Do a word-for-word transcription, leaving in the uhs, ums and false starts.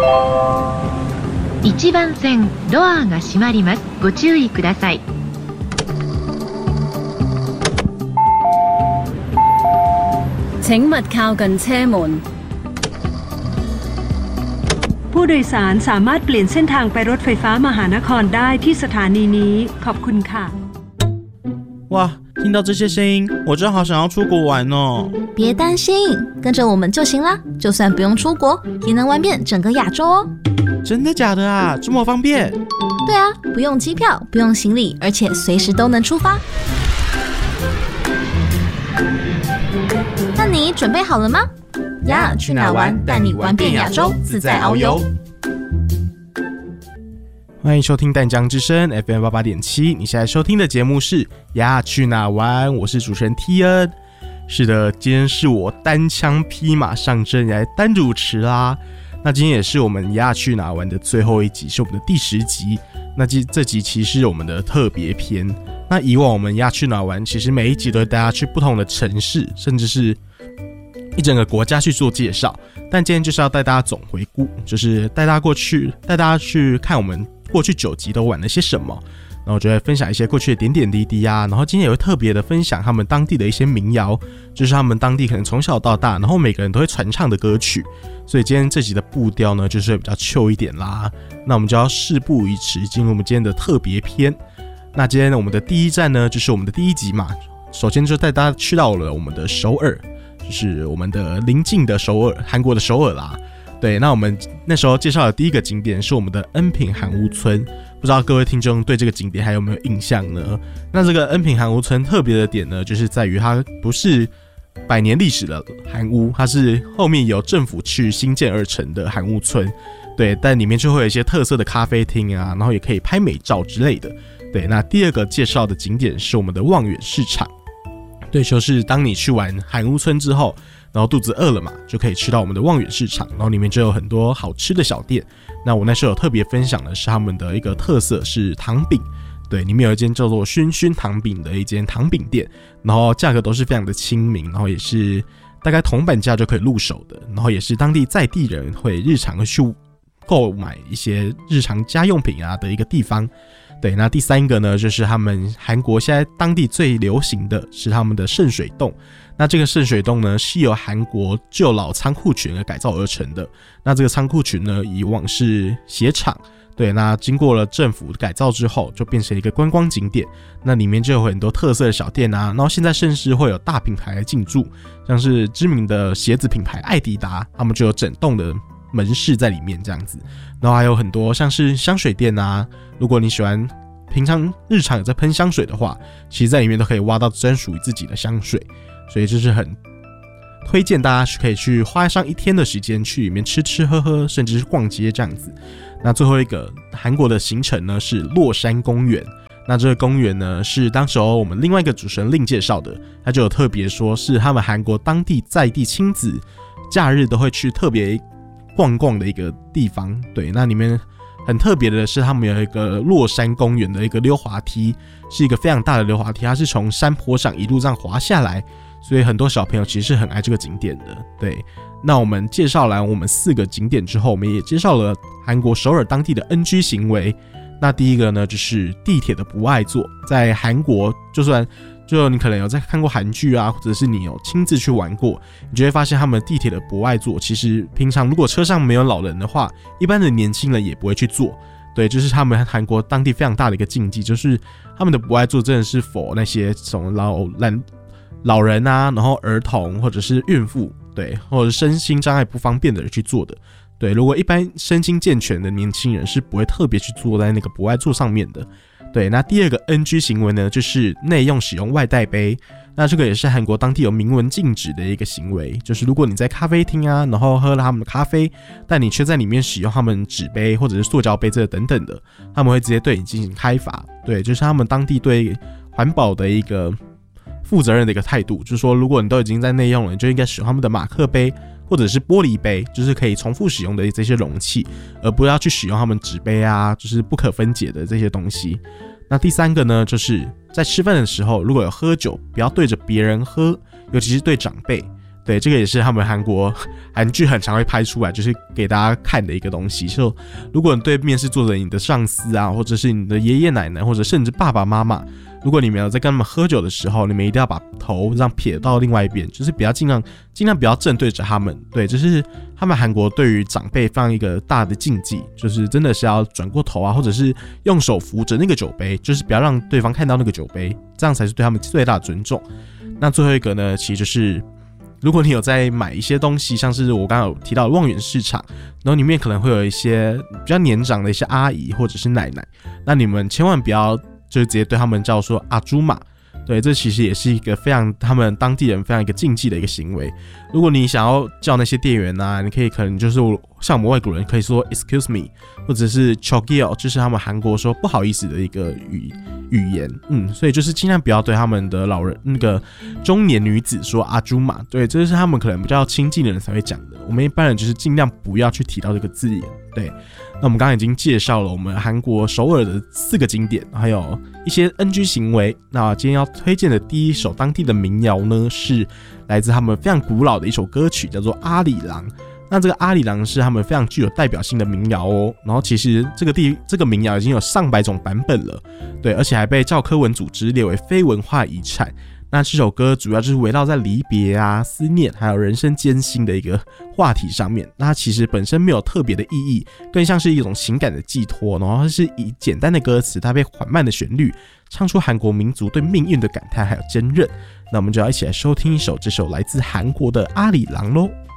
一番線ドアが閉まります。ご注意ください。 請勿靠近車門。 ผู้โดยสารสามารถเปลี่ยนเส้นทางไปรถไฟฟ้ามหานครได้ที่สถานีนี้ขอบคุณค่ะ。 哇，听到这些声音，我真好想要出国玩哦。 别担心，跟着我们就行啦，就算不用出国，也能玩遍整个亚洲哦。 真的假的啊？这么方便？ 对啊，不用机票，不用行李，而且随时都能出发。那你准备好了吗？呀，去哪玩？带你玩遍亚洲，自在遨游。 欢迎收听淡江之声 F M 八八点七，你现在收听的节目是呀去哪玩？我是主持人 T N。是的，今天是我单枪匹马上阵来单主持啦。那今天也是我们呀去哪玩的最后一集，是我们的第十集。那这集其实是我们的特别篇。那以往我们呀去哪玩，其实每一集都会带大家去不同的城市，甚至是一整个国家去做介绍。但今天就是要带大家总回顾，就是带大家过去，带大家去看我们过去九集都玩了些什么。然后我就会分享一些过去的点点滴滴啊，然后今天也会特别的分享他们当地的一些民谣，就是他们当地可能从小到大，然后每个人都会传唱的歌曲。所以今天这集的步调呢，就是会比较 chill 一点啦。那我们就要事不宜迟，进入我们今天的特别篇。那今天我们的第一站呢，就是我们的第一集嘛。首先就带大家去到了我们的首尔，就是我们的邻近的首尔，韩国的首尔啦。对，那我们那时候介绍的第一个景点是我们的恩平韩屋村，不知道各位听众对这个景点还有没有印象呢？那这个恩平韩屋村特别的点呢，就是在于它不是百年历史的韩屋，它是后面由政府去新建而成的韩屋村。对，但里面就会有一些特色的咖啡厅啊，然后也可以拍美照之类的。对，那第二个介绍的景点是我们的望远市场。对，就是当你去完韩屋村之后，然后肚子饿了嘛，就可以去到我们的望远市场，然后里面就有很多好吃的小店。那我那时候有特别分享的是他们的一个特色是糖饼，对，里面有一间叫做熏熏糖饼的一间糖饼店，然后价格都是非常的亲民，然后也是大概铜板价就可以入手的，然后也是当地在地人会日常去购买一些日常家用品啊的一个地方。对，那第三个呢，就是他们韩国现在当地最流行的是他们的圣水洞。那这个圣水洞呢，是由韩国旧老仓库群而改造而成的。那这个仓库群呢，以往是鞋厂，对，那经过了政府改造之后，就变成一个观光景点。那里面就有很多特色的小店啊，然后现在甚至会有大品牌来进驻，像是知名的鞋子品牌艾迪达，他们就有整栋的门市在里面这样子。然后还有很多像是香水店啊，如果你喜欢平常日常有在喷香水的话，其实在里面都可以挖到专属于自己的香水。所以就是很推荐大家可以去花上一天的时间去里面吃吃喝喝，甚至是逛街这样子。那最后一个韩国的行程呢是洛山公园。那这个公园呢是当时候我们另外一个主持人另介绍的，他就有特别说是他们韩国当地在地亲子假日都会去特别逛逛的一个地方。对，那里面很特别的是他们有一个洛山公园的一个溜滑梯，是一个非常大的溜滑梯，它是从山坡上一路这样滑下来，所以很多小朋友其实是很爱这个景点的。对，那我们介绍完我们四个景点之后，我们也介绍了韩国首尔当地的 N G 行为。那第一个呢，就是地铁的不爱坐。在韩国，就算就你可能有在看过韩剧啊，或者是你有亲自去玩过，你就会发现他们地铁的不爱坐，其实平常如果车上没有老人的话，一般的年轻人也不会去坐。对，就是他们韩国当地非常大的一个禁忌，就是他们的不爱坐真的是 for 那些什么老懒老人啊，然后儿童或者是孕妇，对，或者身心障碍不方便的人去做的。对，如果一般身心健全的年轻人是不会特别去坐在那个不爱坐上面的。对，那第二个 N G 行为呢，就是内用使用外带杯。那这个也是韩国当地有明文禁止的一个行为，就是如果你在咖啡厅啊，然后喝了他们的咖啡，但你却在里面使用他们纸杯或者是塑胶杯这等等的，他们会直接对你进行开罚。对，就是他们当地对环保的一个负责任的一个态度，就是说如果你都已经在内用了，你就应该使用他们的马克杯或者是玻璃杯，就是可以重复使用的这些容器，而不要去使用他们纸杯啊，就是不可分解的这些东西。那第三个呢，就是在吃饭的时候，如果有喝酒，不要对着别人喝，尤其是对长辈。 对，这个也是他们韩国韩剧很常会拍出来，就是给大家看的一个东西。就如果你对面是坐着你的上司啊，或者是你的爷爷奶奶，或者甚至爸爸妈妈，如果你们有在跟他们喝酒的时候，你们一定要把头这样撇到另外一边，就是不要尽量尽量不要正对着他们。对，这是他们韩国对于长辈放一个大的禁忌，就是真的是要转过头啊，或者是用手扶着那个酒杯，就是不要让对方看到那个酒杯，这样才是对他们最大的尊重。那最后一个呢，其实就是如果你有在买一些东西，像是我刚刚有提到的望远市场，然后里面可能会有一些比较年长的一些阿姨或者是奶奶，那你们千万不要就是直接对他们叫说阿朱玛，对，这其实也是一个非常他们当地人非常一个禁忌的一个行为。如果你想要叫那些店员啊，你可以可能就是像我们外国人可以说 excuse me， 或者是 chogyo， 就是他们韩国说不好意思的一个语语言，嗯，所以就是尽量不要对他们的老人那个中年女子说阿朱玛，对，这是他们可能比较亲近的人才会讲的，我们一般人就是尽量不要去提到这个字眼，对。那我们刚刚已经介绍了我们韩国首尔的四个景点，还有一些 N G 行为。那今天要推荐的第一首当地的民谣呢，是来自他们非常古老的一首歌曲，叫做《阿里郎》。那这个阿里郎是他们非常具有代表性的民谣哦。然后其实这个地这个民谣已经有上百种版本了，对，而且还被教科文组织列为非文化遗产。那这首歌主要就是围绕在离别啊、思念，还有人生艰辛的一个话题上面。那它其实本身没有特别的意义，更像是一种情感的寄托。然后它是以简单的歌词搭配缓慢的旋律，唱出韩国民族对命运的感叹还有坚韧。那我们就要一起来收听一首这首来自韩国的阿里郎咯。